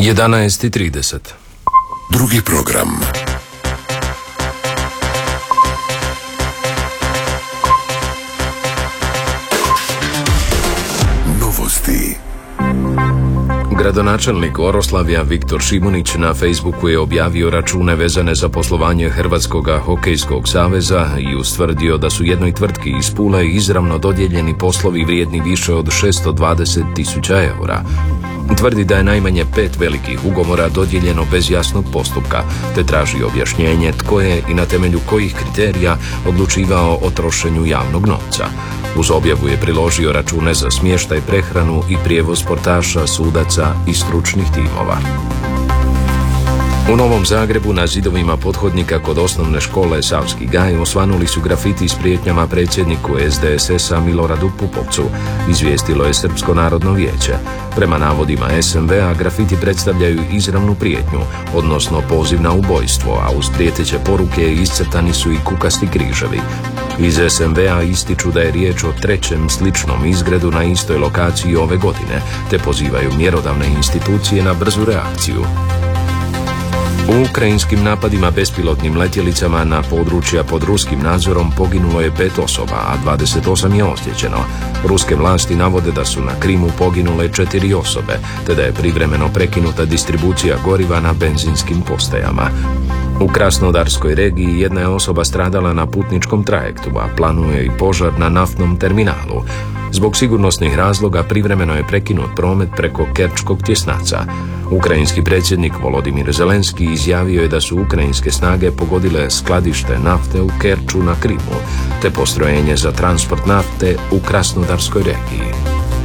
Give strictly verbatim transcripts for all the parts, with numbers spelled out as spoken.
jedanaest i trideset. Drugi program. Novosti. Gradonačelnik Oroslavlja Viktor Šimunić na Facebooku je objavio račune vezane za poslovanje Hrvatskog hokejskog saveza i ustvrdio da su jednoj tvrtki iz Pule izravno dodijeljeni poslovi vrijedni više od šesto dvadeset tisuća eura. Tvrdi da je najmanje pet velikih ugovora dodijeljeno bez jasnog postupka, te traži objašnjenje tko je i na temelju kojih kriterija odlučivao o trošenju javnog novca. Uz objavu je priložio račune za smještaj, prehranu i prijevoz sportaša, sudaca i stručnih timova. U Novom Zagrebu na zidovima pothodnika kod osnovne škole Savski Gaj osvanuli su grafiti s prijetnjama predsjedniku S D S S-a Miloradu Pupovcu, izvijestilo je Srpsko narodno vijeće. Prema navodima S M V-a grafiti predstavljaju izravnu prijetnju, odnosno poziv na ubojstvo, a uz prijeteće poruke iscrtani su i kukasti križevi. Iz S M V-a ističu da je riječ o trećem sličnom izgredu na istoj lokaciji ove godine, te pozivaju mjerodavne institucije na brzu reakciju. U ukrajinskim napadima bespilotnim letjelicama na područja pod ruskim nadzorom poginulo je pet osoba, a dvadeset osam je ozlijeđeno. Ruske vlasti navode da su na Krimu poginule četiri osobe, te da je privremeno prekinuta distribucija goriva na benzinskim postajama. U Krasnodarskoj regiji jedna je osoba stradala na putničkom trajektu, a planuje i požar na naftnom terminalu. Zbog sigurnosnih razloga privremeno je prekinut promet preko Kerčkog tjesnaca. Ukrajinski predsjednik Volodimir Zelenski izjavio je da su ukrajinske snage pogodile skladište nafte u Kerču na Krimu, te postrojenje za transport nafte u Krasnodarskoj regiji.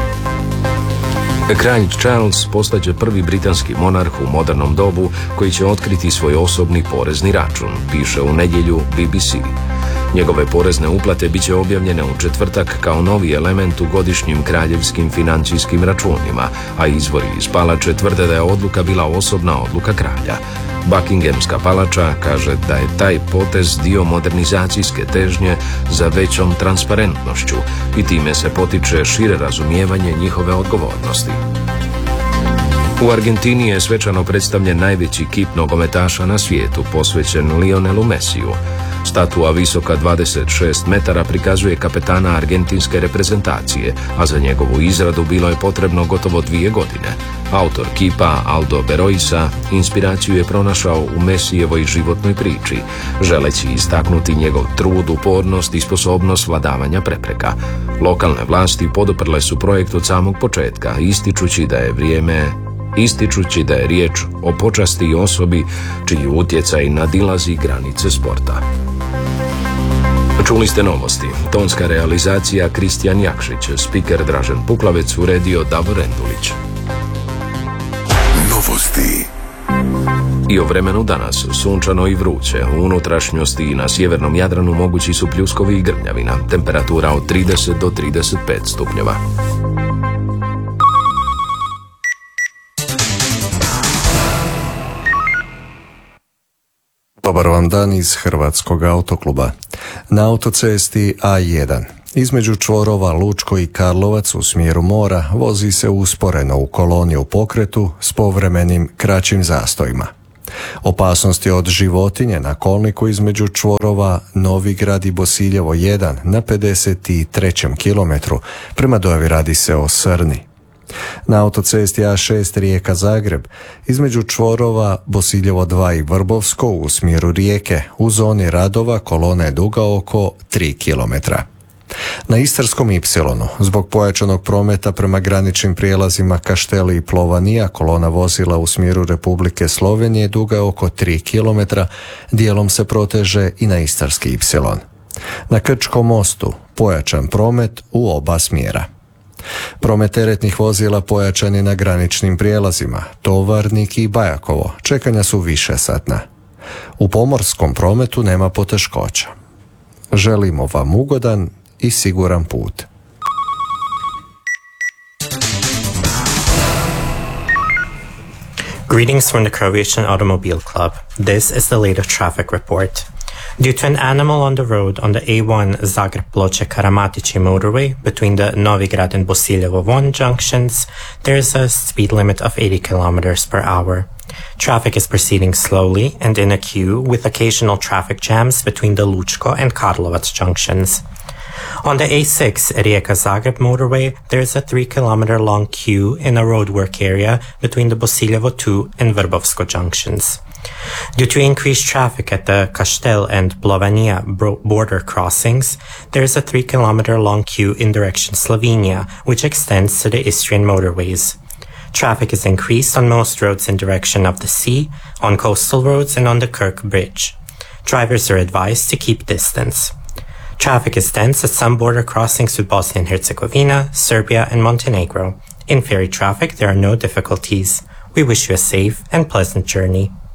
Kralj Charles postaće prvi britanski monarh u modernom dobu koji će otkriti svoj osobni porezni račun, piše u nedjelju B B C. Njegove porezne uplate bit će objavljene u četvrtak kao novi element u godišnjim kraljevskim financijskim računima, a izvori iz palače tvrde da je odluka bila osobna odluka kralja. Buckinghamska palača kaže da je taj potez dio modernizacijske težnje za većom transparentnošću i time se potiče šire razumijevanje njihove odgovornosti. U Argentini je svečano predstavljen najveći kip nogometaša na svijetu, posvećen Lionelu Messiju. Statua visoka dvadeset šest metara prikazuje kapetana argentinske reprezentacije, a za njegovu izradu bilo je potrebno gotovo dvije godine. Autor kipa Aldo Beroisa inspiraciju je pronašao u Messijevoj životnoj priči, želeći istaknuti njegov trud, upornost i sposobnost vladavanja prepreka. Lokalne vlasti poduprle su projekt od samog početka, ističući da je vrijeme ističući da je riječ o počasti i osobi čiji utjecaj nadilazi granice sporta. Čuli ste novosti. Tonska realizacija Kristijan Jakšić, spiker Dražen Puklavec, uredio Davor Endulić. Novosti. I o vremenu danas, sunčano i vruće. U unutrašnjosti i na sjevernom Jadranu mogući su pljuskovi i grmljavina. Temperatura od trideset do trideset pet stupnjeva. Dobar vam dan iz Hrvatskog autokluba. Na autocesti A jedan između čvorova Lučko i Karlovac u smjeru mora vozi se usporeno u koloni u pokretu s povremenim kraćim zastojima. Opasnosti od životinje na kolniku između čvorova Novigrad i Bosiljevo jedan na pedeset trećem kilometru, prema dojavi radi se o Srni. Na autocesti A šest Rijeka-Zagreb između čvorova Bosiljevo dva i Vrbovsko u smjeru Rijeke u zoni radova kolona je duga oko tri kilometra. Na Istarskom Ipsilonu zbog pojačanog prometa prema graničnim prijelazima Kašteli i Plovanija kolona vozila u smjeru Republike Slovenije duga je oko tri kilometra, dijelom se proteže i na Istarski Ipsilon. Na Krčkom mostu pojačan promet u oba smjera. Promet teretnih vozila pojačan je na graničnim prijelazima Tovarnik i Bajakovo, čekanja su višesatna. U pomorskom prometu nema poteškoća. Želimo vam ugodan i siguran put. Greetings from the Croatian Automobile Club. This is the latest traffic report. Due to an animal on the road on the A one Zagreb-Ploče-Karamatici motorway between the Novigrad and Bosiljevo one junctions, there is a speed limit of eighty kilometers per hour. Traffic is proceeding slowly and in a queue with occasional traffic jams between the Lučko and Karlovac junctions. On the A six Rijeka-Zagreb motorway, there is a three kilometer long queue in a roadwork area between the Bosiljevo two and Vrbovsko junctions. Due to increased traffic at the Kastel and Plovania border crossings, there is a three kilometer long queue in direction Slovenia, which extends to the Istrian motorways. Traffic is increased on most roads in direction of the sea, on coastal roads and on the Kirk Bridge. Drivers are advised to keep distance. Traffic is dense at some border crossings with Bosnia and Herzegovina, Serbia and Montenegro. In ferry traffic, there are no difficulties. We wish you a safe and pleasant journey.